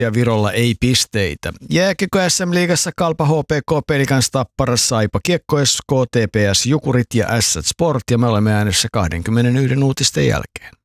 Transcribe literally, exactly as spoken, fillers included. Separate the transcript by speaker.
Speaker 1: ja Virolla ei pisteitä. Jääkiekko S M-liigassa Kalpa H P K Pelikans Tappara Saipa Kiekko S K T P S Jukurit ja Ässät Sport ja me olemme äänessä kaksikymmentäyksi uutisten jälkeen.